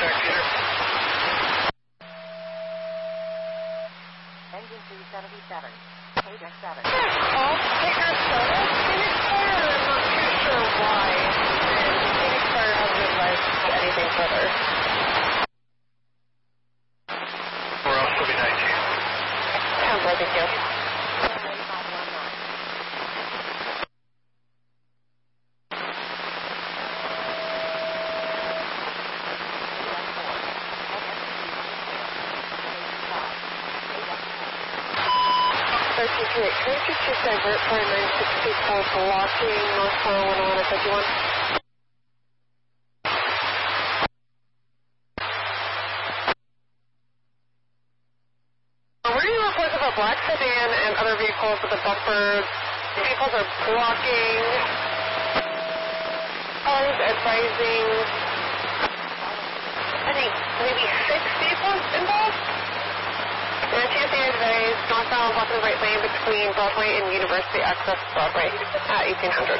Peter. Engine 377. Pager 7. Call Pager 7. Phoenix Fire, I'm not too sure why. And Phoenix Fire hasn't advised anything further. We're on Sylvie 19. Sounds like thank you. 1328, can you just divert for 964 blocking North 411 at 51? We're getting reports of a black sedan and other vehicles with the bumpers. Vehicles are blocking. Cars advising, I think, maybe 6 vehicles involved. And TSA advised northbound blocking the right lane between Broadway and University Access Broadway at 1800.